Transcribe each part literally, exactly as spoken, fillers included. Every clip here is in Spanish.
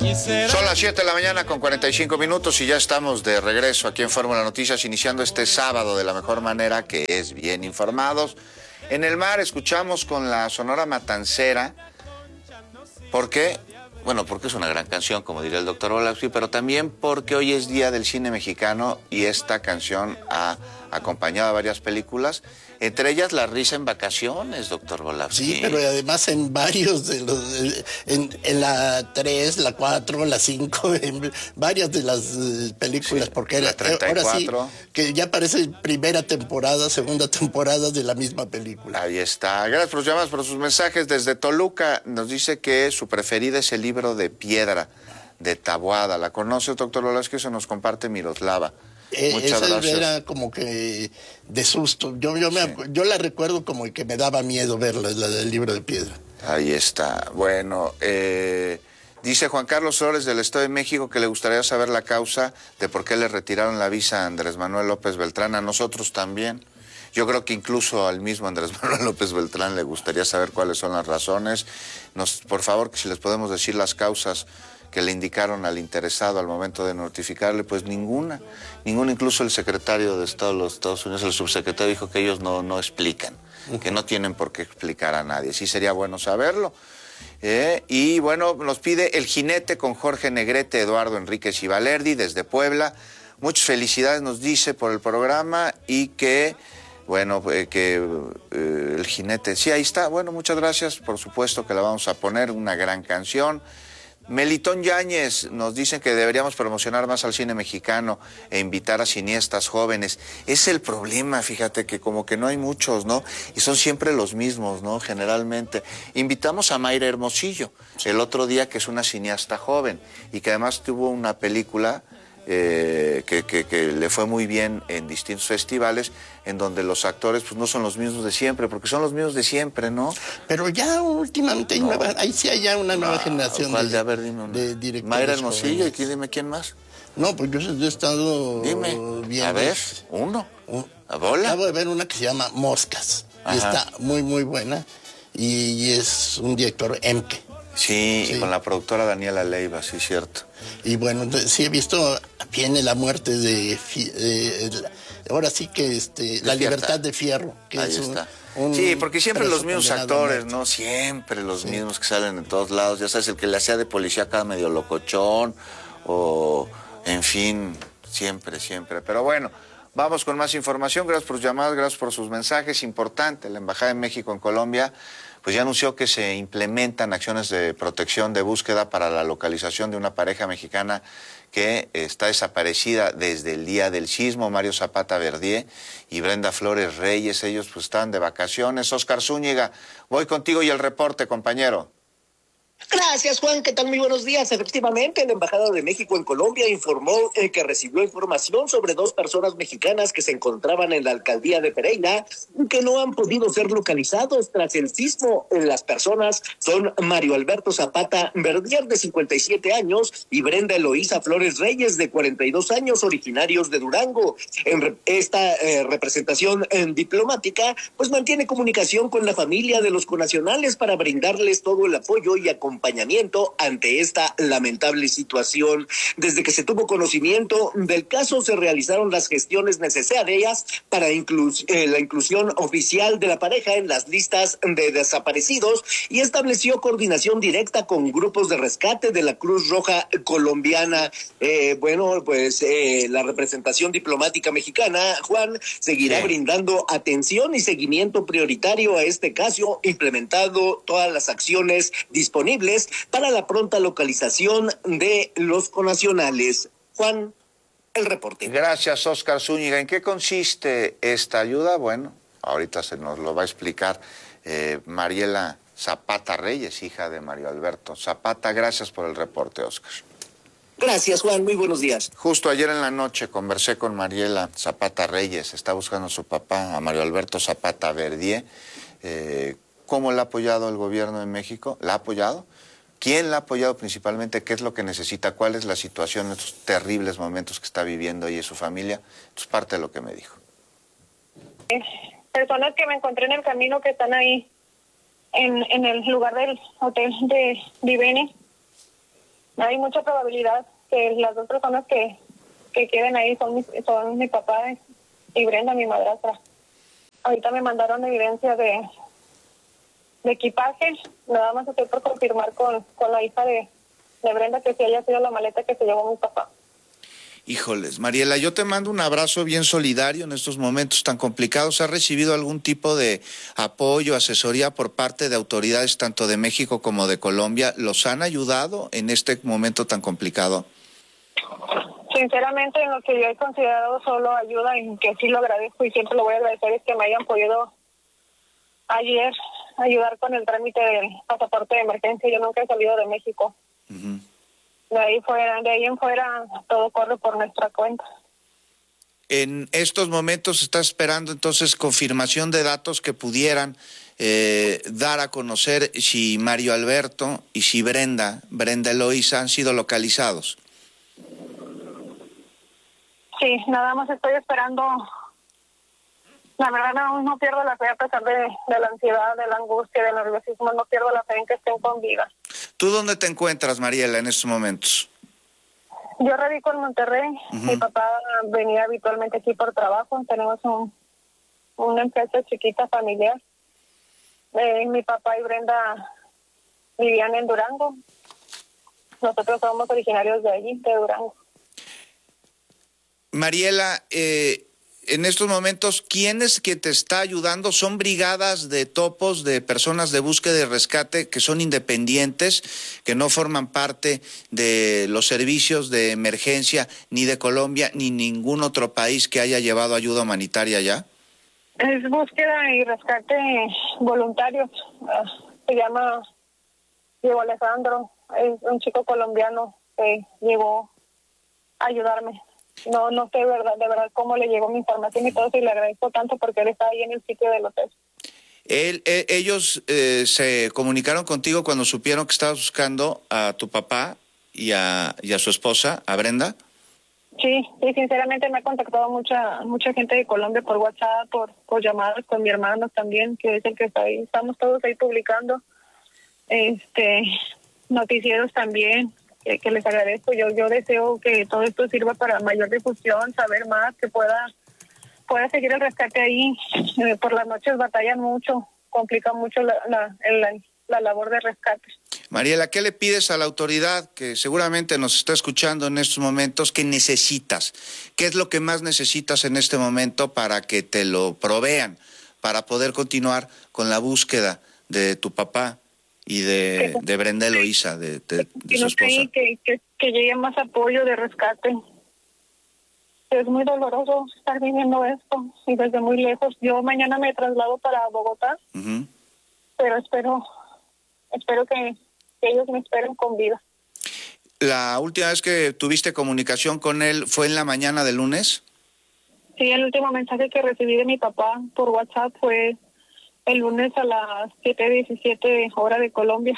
Son las siete de la mañana con cuarenta y cinco minutos y ya estamos de regreso aquí en Fórmula Noticias, iniciando este sábado de la mejor manera, que es bien informados. En el mar escuchamos con la Sonora Matancera. ¿Por qué? Bueno, porque es una gran canción, como diría el doctor Volavsky, pero también porque hoy es Día del Cine Mexicano y esta canción ha acompañado a varias películas, entre ellas La risa en vacaciones, doctor Volavsky. Sí, pero además en varios de los, en, en la tres, la cuatro, la cinco, en varias de las películas, Sí, porque la treinta y cuatro. Ahora sí, que ya parece primera temporada, segunda temporada de la misma película. Ahí está. Gracias por los llamados, por sus mensajes. Desde Toluca nos dice que su preferida es el libro de Piedra, de Taboada. ¿La conoce, doctor Volavsky? Eso nos comparte Miroslava. Eh, Muchas esa gracias. era como que de susto. Yo, yo, me, Sí. yo la recuerdo como que me daba miedo verla, la del libro de Piedra. Ahí está. Bueno, eh, dice Juan Carlos Flores del Estado de México que le gustaría saber la causa de por qué le retiraron la visa a Andrés Manuel López Beltrán. A nosotros también. Yo creo que incluso al mismo Andrés Manuel López Beltrán le gustaría saber cuáles son las razones. Nos, por favor, que si les podemos decir las causas que le indicaron al interesado al momento de notificarle, pues ninguna, ninguna, incluso el secretario de Estado de los Estados Unidos, el subsecretario, dijo que ellos no, no explican, que no tienen por qué explicar a nadie. Sí sería bueno saberlo. Eh, y bueno, nos pide El Jinete con Jorge Negrete, Eduardo Enríquez y Valerdi desde Puebla. Muchas felicidades nos dice por el programa y que, bueno, eh, que eh, El Jinete, sí, ahí está. Bueno, muchas gracias, por supuesto que la vamos a poner, una gran canción. Melitón Yáñez nos dicen que deberíamos promocionar más al cine mexicano e invitar a cineastas jóvenes. Es el problema, fíjate, que como que no hay muchos, ¿no? Y son siempre los mismos, ¿no? Generalmente. Invitamos a Mayra Hermosillo el otro día, que es una cineasta joven y que además tuvo una película eh, que, que, que le fue muy bien en distintos festivales, en donde los actores pues no son los mismos de siempre, porque son los mismos de siempre, ¿no? Pero ya últimamente hay No. nueva, ahí sí hay ya una nueva Ah, generación ¿cuál de, de, a ver, dime una. de directores Mayra Hermosillo, jóvenes. y aquí dime quién más. No, pues yo, yo he estado Dime, viendo. a ver, uno, un- a bola. Acabo de ver una que se llama Moscas, y Ajá. está muy, muy buena, y, y es un director Emke. Sí, Sí. y con la productora Daniela Leiva, sí, cierto. Y bueno, entonces, sí he visto, viene la muerte de, Fi- eh, la- ahora sí que este, la Fierro. libertad de Fierro, que Ahí es un, está. un Sí, porque siempre preso los mismos condenado a actores, muerte. ¿no? Siempre los Sí. mismos que salen en todos lados. Ya sabes, el que le hacía de policía acá medio locochón, o en fin, siempre, siempre. Pero bueno, vamos con más información. Gracias por sus llamadas, gracias por sus mensajes. Importante, la Embajada de México en Colombia pues ya anunció que se implementan acciones de protección, de búsqueda para la localización de una pareja mexicana que está desaparecida desde el día del sismo. Mario Zapata Verdier y Brenda Flores Reyes, ellos pues están de vacaciones. Oscar Zúñiga, voy contigo y el reporte, compañero. Gracias, Juan. ¿Qué tal? Muy buenos días. Efectivamente, la Embajada de México en Colombia informó eh, que recibió información sobre dos personas mexicanas que se encontraban en la alcaldía de Pereira que no han podido ser localizados tras el sismo. Las personas son Mario Alberto Zapata Verdier, de cincuenta y siete años, y Brenda Eloísa Flores Reyes, de cuarenta y dos años, originarios de Durango. En re esta eh, representación eh, diplomática pues mantiene comunicación con la familia de los connacionales para brindarles todo el apoyo y acompañamiento acompañamiento ante esta lamentable situación. Desde que se tuvo conocimiento del caso, se realizaron las gestiones necesarias para inclu eh, la inclusión oficial de la pareja en las listas de desaparecidos y estableció coordinación directa con grupos de rescate de la Cruz Roja colombiana. Eh, bueno, pues eh, la representación diplomática mexicana, Juan, seguirá sí. brindando atención y seguimiento prioritario a este caso, implementando todas las acciones disponibles para la pronta localización de los connacionales. Juan, el reporte. Gracias, Oscar Zúñiga. ¿En qué consiste esta ayuda? Bueno, ahorita se nos lo va a explicar eh, Mariela Zapata Reyes, hija de Mario Alberto Zapata. Gracias por el reporte, Oscar. Gracias, Juan. Muy buenos días. Justo ayer en la noche conversé con Mariela Zapata Reyes. Está buscando a su papá, a Mario Alberto Zapata Verdier. Eh, ¿Cómo le ha apoyado el gobierno de México? ¿La ha apoyado? ¿Quién la ha apoyado principalmente? ¿Qué es lo que necesita? ¿Cuál es la situación en estos terribles momentos que está viviendo ella y su familia? Es parte de lo que me dijo. Personas que me encontré en el camino que están ahí en, en el lugar del hotel de Divene. hay mucha probabilidad que las dos personas que, que queden ahí son mi, son mi papá y Brenda, mi madrastra. Ahorita me mandaron evidencia de, de equipaje, nada más estoy por confirmar con, con la hija de, de Brenda que sí haya sido la maleta que se llevó mi papá. Híjoles, Mariela, yo te mando un abrazo bien solidario en estos momentos tan complicados. ¿Has recibido algún tipo de apoyo, asesoría por parte de autoridades tanto de México como de Colombia? ¿Los han ayudado en este momento tan complicado? Sinceramente, en lo que yo he considerado solo ayuda, y que sí lo agradezco y siempre lo voy a agradecer, es que me hayan podido ayer ayudar con el trámite del pasaporte de emergencia. Yo nunca he salido de México. Uh-huh. De ahí fuera, de ahí en fuera, todo corre por nuestra cuenta. En estos momentos está esperando entonces confirmación de datos que pudieran eh, dar a conocer si Mario Alberto y si Brenda, Brenda Eloísa han sido localizados. Sí, nada más estoy esperando. La verdad no, no pierdo la fe a pesar de, de la ansiedad, de la angustia, del nerviosismo, no pierdo la fe en que estén con vida. ¿Tú dónde te encuentras, Mariela, en estos momentos? Yo radico en Monterrey. Uh-huh. Mi papá venía habitualmente aquí por trabajo. Tenemos un, una empresa chiquita familiar. Eh, mi papá y Brenda vivían en Durango. Nosotros somos originarios de allí, de Durango. Mariela, eh, en estos momentos, ¿quién es que te está ayudando? ¿Son brigadas de topos, de personas de búsqueda y rescate que son independientes, que no forman parte de los servicios de emergencia ni de Colombia ni ningún otro país que haya llevado ayuda humanitaria allá? Es búsqueda y rescate voluntarios. Uh, se llama Diego Alejandro, es un chico colombiano que llegó a ayudarme. No, no sé verdad, de verdad cómo le llegó mi información y todo eso, y le agradezco tanto porque él está ahí en el sitio del hotel. Él, eh, ellos eh, se comunicaron contigo cuando supieron que estabas buscando a tu papá y a, y a su esposa, a Brenda. Sí, sí, sinceramente me ha contactado mucha mucha gente de Colombia por WhatsApp, por, por llamadas con mi hermano también, que es el que está ahí. Estamos todos ahí publicando, este, noticieros también. Que, que les agradezco. Yo yo deseo que todo esto sirva para mayor difusión, saber más, que pueda pueda seguir el rescate ahí. Eh, por las noches batallan mucho, complica mucho la, la, la, la labor de rescate. Mariela, ¿qué le pides a la autoridad que seguramente nos está escuchando en estos momentos? ¿Qué necesitas? ¿Qué es lo que más necesitas en este momento para que te lo provean, para poder continuar con la búsqueda de tu papá y de, de Brenda Eloísa, de, de, de su esposa? Que, que, que llegue más apoyo de rescate. Es muy doloroso estar viviendo esto y desde muy lejos. Yo mañana me traslado para Bogotá, uh-huh. pero espero espero que, que ellos me esperen con vida. ¿La última vez que tuviste comunicación con él fue en la mañana del lunes? Sí, el último mensaje que recibí de mi papá por WhatsApp fue el lunes a las siete diecisiete hora de Colombia.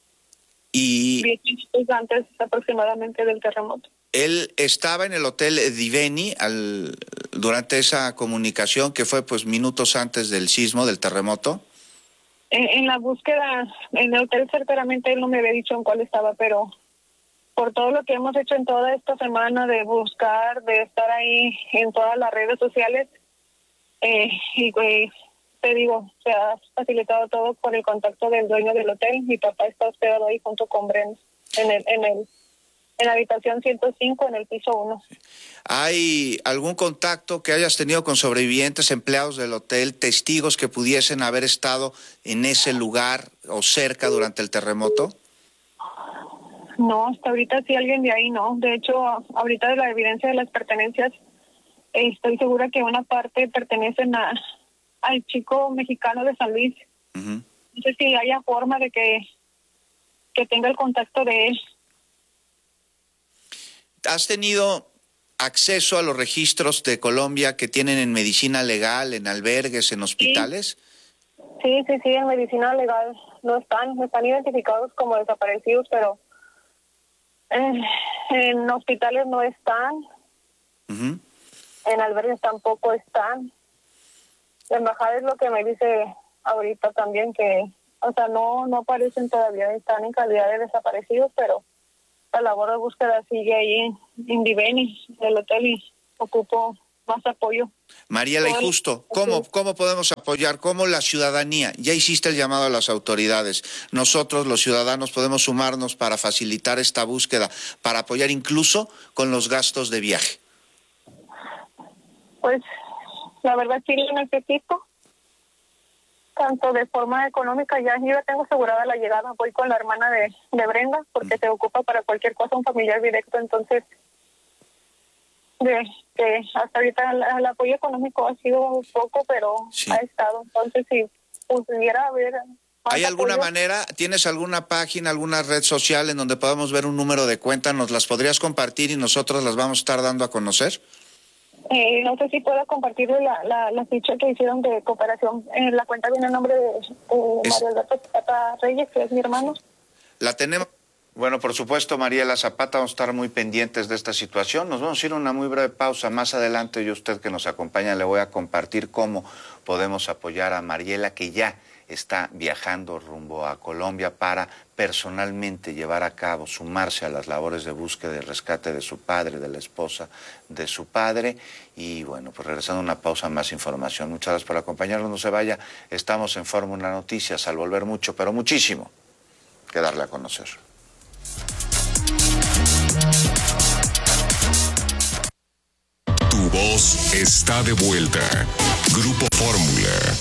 Y diez minutos antes aproximadamente del terremoto. Él estaba en el hotel Diveni al, durante esa comunicación que fue pues minutos antes del sismo, del terremoto. En, en la búsqueda, en el hotel certeramente él no me había dicho en cuál estaba, pero por todo lo que hemos hecho en toda esta semana de buscar, de estar ahí en todas las redes sociales, eh, y pues, te digo, se ha facilitado todo por el contacto del dueño del hotel. Mi papá está hospedado ahí junto con Brenda en el, en el, en la habitación ciento cinco, en el piso uno. ¿Hay algún contacto que hayas tenido con sobrevivientes, empleados del hotel, testigos que pudiesen haber estado en ese lugar o cerca durante el terremoto? No, hasta ahorita sí alguien de ahí no. De hecho, ahorita de la evidencia de las pertenencias, estoy segura que una parte pertenecen a al chico mexicano de San Luis. Uh-huh. No sé si haya forma de que, que tenga el contacto de él. ¿Has tenido acceso a los registros de Colombia que tienen en medicina legal, en albergues, en hospitales? Sí, sí, sí, en medicina legal no están, están identificados como desaparecidos, pero en, en hospitales no están. Uh-huh. En albergues tampoco están. La embajada es lo que me dice ahorita también, que, o sea, no no aparecen todavía, están en calidad de desaparecidos, pero la labor de búsqueda sigue ahí en, en Diveni, del hotel, y ocupo más apoyo. Mariela, y justo, ¿cómo, ¿cómo podemos apoyar? ¿Cómo la ciudadanía? Ya hiciste el llamado a las autoridades. Nosotros, los ciudadanos, podemos sumarnos para facilitar esta búsqueda, para apoyar incluso con los gastos de viaje. Pues, la verdad sí lo necesito, tanto de forma económica. Ya yo ya tengo asegurada la llegada. Voy con la hermana de, de Brenda, porque se ocupa para cualquier cosa un familiar directo. Entonces, de, de hasta ahorita el, el apoyo económico ha sido poco, pero sí ha estado. Entonces, si pudiera haber... ¿Hay alguna apoyo? manera, tienes alguna página, alguna red social en donde podamos ver un número de cuenta? ¿Nos las podrías compartir y nosotros las vamos a estar dando a conocer? Eh, no sé si pueda compartir la, la, la ficha que hicieron de cooperación. Eh, la cuenta viene a nombre de eh, es... Mario Alberto Zapata Reyes, que es mi hermano. La tenemos. Bueno, por supuesto, Mariela Zapata, vamos a estar muy pendientes de esta situación. Nos vamos a ir a una muy breve pausa. Más adelante, yo a usted que nos acompaña le voy a compartir cómo podemos apoyar a Mariela, que ya está viajando rumbo a Colombia para personalmente llevar a cabo, sumarse a las labores de búsqueda y rescate de su padre, de la esposa de su padre. Y bueno, pues regresando a una pausa, más información. Muchas gracias por acompañarnos, no se vaya. Estamos en Fórmula Noticias, al volver mucho, pero muchísimo que darle a conocer. Tu voz está de vuelta. Grupo Fórmula.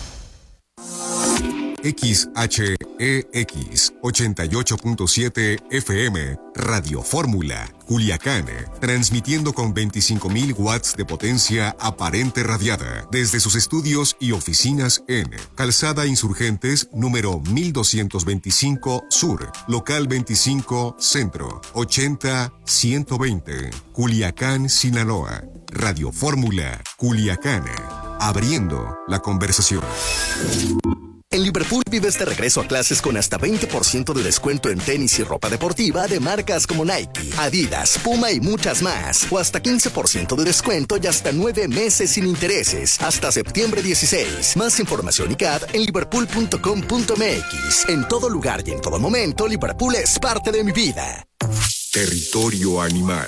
X H E X ochenta y ocho punto siete F M, Radio Fórmula, Culiacán, transmitiendo con veinticinco mil watts de potencia aparente radiada desde sus estudios y oficinas en Calzada Insurgentes, número mil doscientos veinticinco Sur, local veinticinco Centro, ochenta ciento veinte, Culiacán, Sinaloa. Radio Fórmula, Culiacán, abriendo la conversación. En Liverpool vives de regreso a clases con hasta veinte por ciento de descuento en tenis y ropa deportiva de marcas como Nike, Adidas, Puma y muchas más. O hasta quince por ciento de descuento y hasta nueve meses sin intereses. Hasta septiembre dieciséis. Más información y C A D en liverpool punto com punto m x. En todo lugar y en todo momento, Liverpool es parte de mi vida. Territorio animal.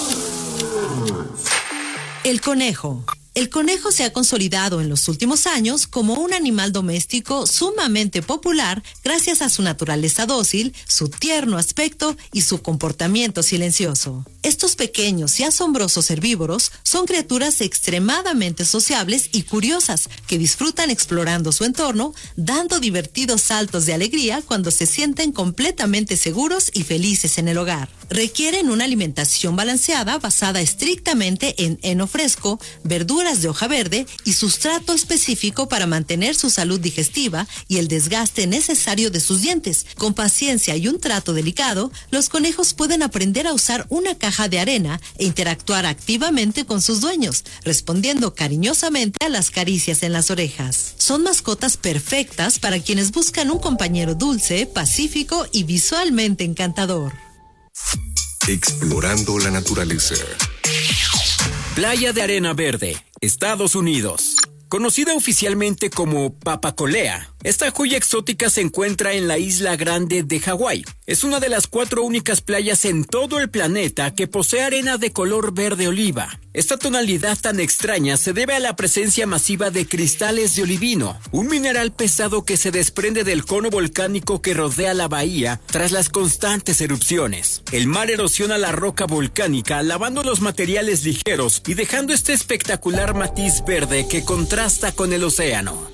El conejo. El conejo se ha consolidado en los últimos años como un animal doméstico sumamente popular gracias a su naturaleza dócil, su tierno aspecto y su comportamiento silencioso. Estos pequeños y asombrosos herbívoros son criaturas extremadamente sociables y curiosas que disfrutan explorando su entorno, dando divertidos saltos de alegría cuando se sienten completamente seguros y felices en el hogar. Requieren una alimentación balanceada basada estrictamente en heno fresco, verduras de hoja verde y sustrato específico para mantener su salud digestiva y el desgaste necesario de sus dientes. Con paciencia y un trato delicado, los conejos pueden aprender a usar una caja de arena e interactuar activamente con sus dueños, respondiendo cariñosamente a las caricias en las orejas. Son mascotas perfectas para quienes buscan un compañero dulce, pacífico y visualmente encantador. Explorando la naturaleza. Playa de Arena Verde, Estados Unidos. Conocida oficialmente como Papacolea, esta joya exótica se encuentra en la Isla Grande de Hawái. Es una de las cuatro únicas playas en todo el planeta que posee arena de color verde oliva. Esta tonalidad tan extraña se debe a la presencia masiva de cristales de olivino, un mineral pesado que se desprende del cono volcánico que rodea la bahía tras las constantes erupciones. El mar erosiona la roca volcánica, lavando los materiales ligeros y dejando este espectacular matiz verde que contrasta con el océano.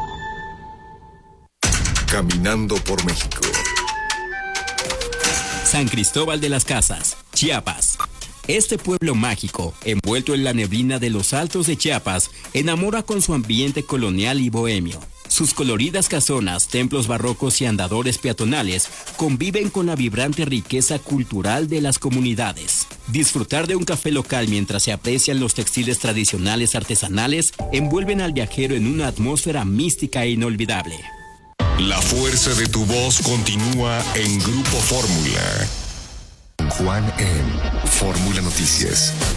Caminando por México. San Cristóbal de las Casas, Chiapas. Este pueblo mágico, envuelto en la neblina de los altos de Chiapas, enamora con su ambiente colonial y bohemio. Sus coloridas casonas, templos barrocos y andadores peatonales conviven con la vibrante riqueza cultural de las comunidades. Disfrutar de un café local mientras se aprecian los textiles tradicionales artesanales envuelven al viajero en una atmósfera mística e inolvidable. La fuerza de tu voz continúa en Grupo Fórmula. Juan en Fórmula Noticias.